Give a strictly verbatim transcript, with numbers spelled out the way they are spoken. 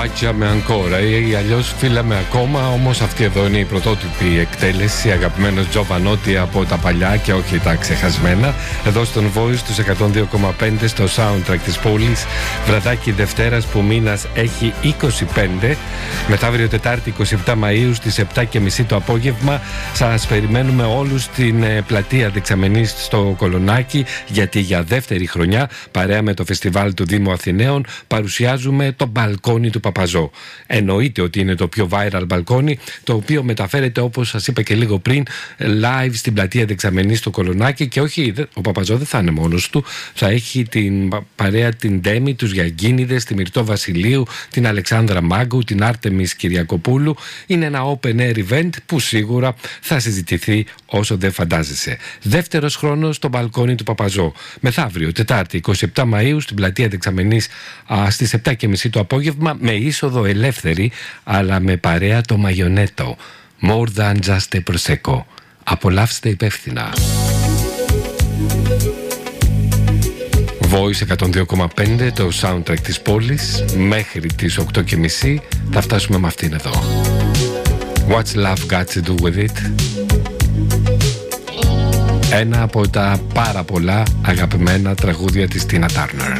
Baciami ancora ή αλλιώς φίλα με ακόμα, όμως αυτή εδώ είναι η πρωτότυπη εκτέλεση, αγαπημένος Τζοβανότη από τα παλιά και όχι τα ξεχασμένα, εδώ στον Voice τους εκατόν δύο κόμμα πέντε στο soundtrack της πόλης. Βραδάκι Δευτέρας που μήνας έχει είκοσι πέντε, μεθαύριο Τετάρτη είκοσι επτά Μαΐου στις επτά και μισή το απόγευμα σας περιμένουμε όλους στην πλατεία Δεξαμενής στο Κολονάκι, γιατί για δεύτερη χρονιά παρέα με το φεστιβάλ του Δήμου Αθηναίων παρουσιάζουμε το μπαλκόνι του Παπαζό. Εννοείται ότι είναι το πιο viral μπαλκόνι, το οποίο μεταφέρεται, όπως σας είπα και λίγο πριν, live στην πλατεία Δεξαμενής στο Κολονάκι. Και όχι, ο Παπαζό δεν θα είναι μόνος του, θα έχει την παρέα την Ντέμι, τους Γιαγκίνιδες, τη Μυρτώ Βασιλείου, την Αλεξάνδρα Μάγκου, την Άρτεμις Κυριακοπούλου. Είναι ένα open air event που σίγουρα θα συζητηθεί όσο δεν φαντάζεσαι. Δεύτερος χρόνος στο μπαλκόνι του Παπαζό. Μεθαύριο Τετάρτη είκοσι επτά Μαΐου στην πλατεία Δεξαμενής στις επτά και μισή το απόγευμα, με είσοδο ελεύθερη αλλά με παρέα το Μαγιονέτο. More than just a prosecco. Απολαύστε υπεύθυνα. Voice εκατόν δύο κόμμα πέντε, το soundtrack της πόλης. Μέχρι τις οκτώ και μισή θα φτάσουμε με αυτήν εδώ. What's love got to do with it? Ένα από τα πάρα πολλά αγαπημένα τραγούδια της Τίνα Τάρνερ.